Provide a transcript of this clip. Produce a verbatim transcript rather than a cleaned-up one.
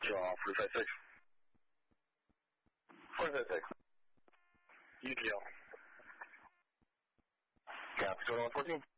Draw forty-five six. forty-five six. U T L. Gap, total one fourteen.